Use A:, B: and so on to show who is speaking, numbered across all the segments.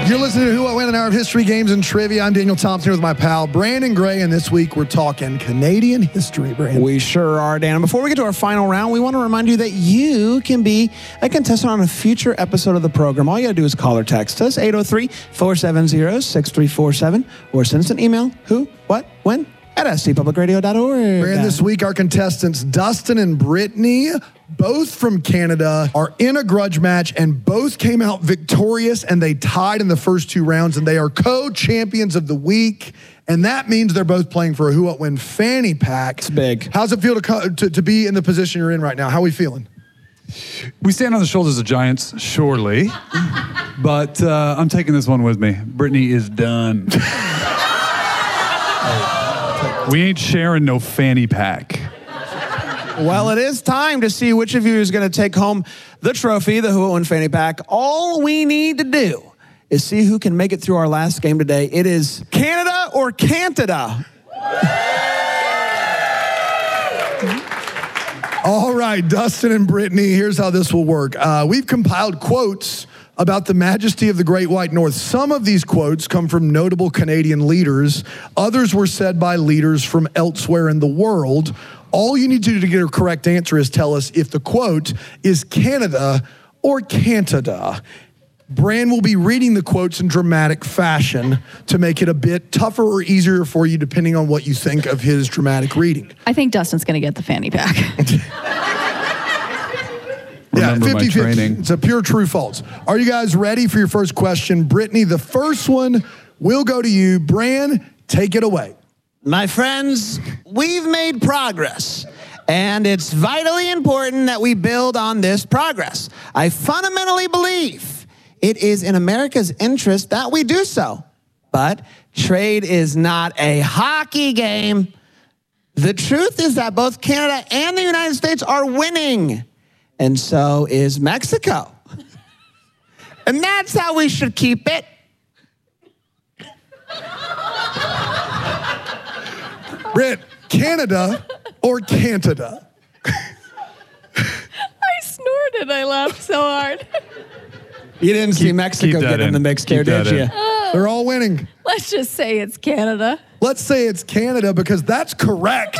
A: You're listening to Who, What, When, an hour of history, games, and trivia. I'm Daniel Thompson here with my pal Brandon Gray, and this week we're talking Canadian history, Brandon.
B: We sure are, Dan. And before we get to our final round, we want to remind you that you can be a contestant on a future episode of the program. All you got to do is call or text us, 803-470-6347, or send us an email, who, what, when, at scpublicradio.org.
A: Brandon, this week our contestants Dustin and Brittany, both from Canada, are in a grudge match and both came out victorious, and they tied in the first two rounds, and they are co-champions of the week. And that means they're both playing for a Who, What, When fanny pack.
B: It's big.
A: How's it feel to be in the position you're in right now? How are we feeling?
C: We stand on the shoulders of giants, surely. But I'm taking this one with me. Brittany is done. We ain't sharing no fanny pack.
B: Well, it is time to see which of you is going to take home the trophy, the Who, What, When fanny pack. All we need to do is see who can make it through our last game today. It is Canada or Cantada.
A: All right, Dustin and Brittany, here's how this will work. We've compiled quotes about the majesty of the Great White North. Some of these quotes come from notable Canadian leaders. Others were said by leaders from elsewhere in the world. All you need to do to get a correct answer is tell us if the quote is Canada or Cantada. Bran will be reading the quotes in dramatic fashion to make it a bit tougher or easier for you depending on what you think of his dramatic reading.
D: I think Dustin's going to get the fanny pack.
A: Yeah,
C: Remember
A: 50-50.
C: my training.
A: It's a pure true-false. Are you guys ready for your first question? Brittany, the first one will go to you. Bran, take it away.
B: My friends, we've made progress, and it's vitally important that we build on this progress. I fundamentally believe it is in America's interest that we do so. But trade is not a hockey game. The truth is that both Canada and the United States are winning, and so is Mexico. And that's how we should keep it.
A: Britt, Canada or Cantada?
D: I snorted. I laughed so hard.
B: You didn't see Mexico get in the mix there, did you?
A: They're all winning.
D: Let's just say it's Canada.
A: Let's say it's Canada because that's correct.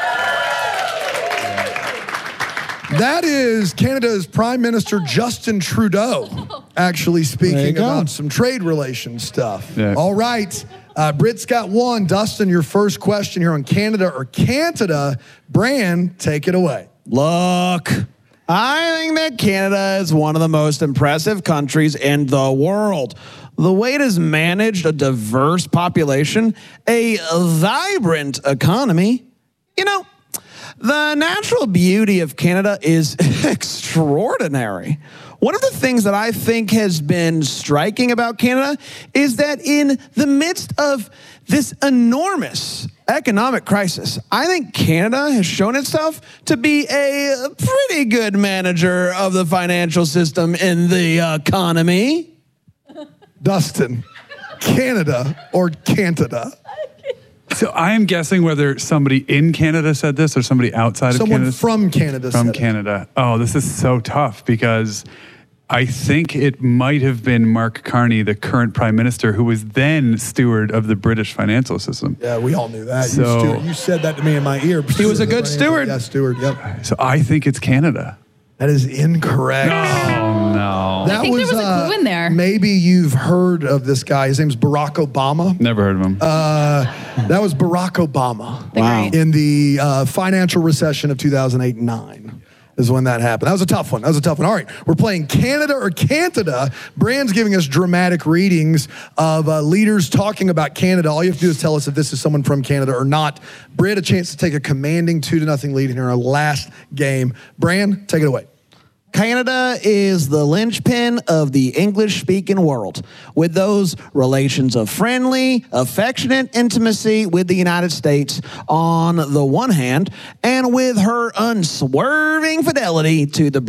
A: That is Canada's Prime Minister Justin Trudeau actually speaking about some trade relations stuff.
C: Yeah.
A: All right. Britt's got one. Dustin, your first question here on Canada or Cantada. Bran, take it away.
B: Look, I think that Canada is one of the most impressive countries in the world. The way it has managed a diverse population, a vibrant economy. You know, the natural beauty of Canada is extraordinary. One of the things that I think has been striking about Canada is that in the midst of this enormous economic crisis, I think Canada has shown itself to be a pretty good manager of the financial system in the economy.
A: Dustin, Canada or Cantada?
C: So I am guessing whether somebody in Canada said this or somebody outside of Canada.
A: Someone from Canada said
C: From
A: it.
C: Canada. Oh, this is so tough because I think it might have been Mark Carney, the current prime minister, who was then steward of the British financial system.
A: Yeah, we all knew that.
C: So-
A: You said that to me in my ear.
B: He was a good steward.
A: Yeah, steward, yep.
C: So I think it's Canada.
A: That is incorrect.
C: Oh, no.
A: That
D: I think there was a clue in there.
A: Maybe you've heard of this guy. His name's Barack Obama.
C: Never heard of him.
A: That was Barack Obama.
D: Wow.
A: In the financial recession of 2008 and 9 is when that happened. That was a tough one. All right, we're playing Canada or Cantada. Bran's giving us dramatic readings of leaders talking about Canada. All you have to do is tell us if this is someone from Canada or not. Bran, a chance to take a commanding 2-0 lead in our last game. Bran, take it away.
B: Canada is the linchpin of the English-speaking world, with those relations of friendly, affectionate intimacy with the United States on the one hand, and with her unswerving fidelity to the